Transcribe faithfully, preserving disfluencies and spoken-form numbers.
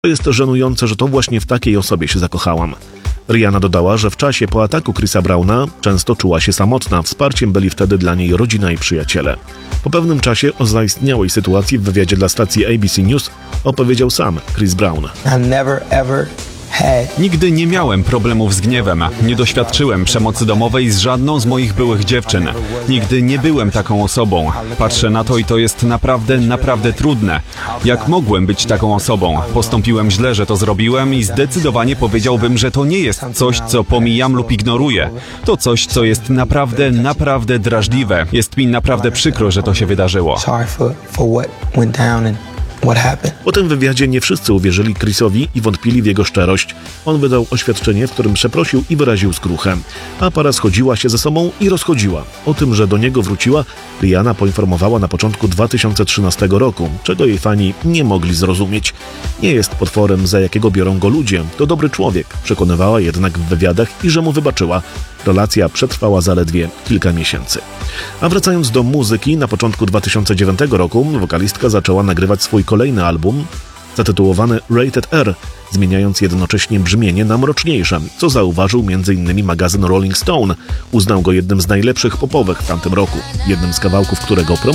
To jest żenujące, że to właśnie w takiej osobie się zakochałam. Rihanna dodała, że w czasie po ataku Chrisa Browna często czuła się samotna. Wsparciem byli wtedy dla niej rodzina i przyjaciele. Po pewnym czasie o zaistniałej sytuacji w wywiadzie dla stacji A B C News opowiedział sam Chris Brown. I never ever Nigdy nie miałem problemów z gniewem. Nie doświadczyłem przemocy domowej z żadną z moich byłych dziewczyn. Nigdy nie byłem taką osobą. Patrzę na to i to jest naprawdę, naprawdę trudne. Jak mogłem być taką osobą? Postąpiłem źle, że to zrobiłem i zdecydowanie powiedziałbym, że to nie jest coś, co pomijam lub ignoruję. To coś, co jest naprawdę, naprawdę drażliwe. Jest mi naprawdę przykro, że to się wydarzyło. sorry for, for what went down and what happened. Po tym wywiadzie nie wszyscy uwierzyli Chrisowi i wątpili w jego szczerość. On wydał oświadczenie, w którym przeprosił i wyraził skruchę. A para schodziła się ze sobą i rozchodziła. O tym, że do niego wróciła, Rihanna poinformowała na początku dwa tysiące trzynastego roku, czego jej fani nie mogli zrozumieć. Nie jest potworem, za jakiego biorą go ludzie. To dobry człowiek, przekonywała jednak w wywiadach i że mu wybaczyła. Relacja przetrwała zaledwie kilka miesięcy. A wracając do muzyki, na początku dwa tysiące dziewiątego roku wokalistka zaczęła nagrywać swój kolejny album, zatytułowany Rated R, zmieniając jednocześnie brzmienie na mroczniejsze, co zauważył między innymi magazyn Rolling Stone. Uznał go jednym z najlepszych popowych w tamtym roku. Jednym z kawałków, którego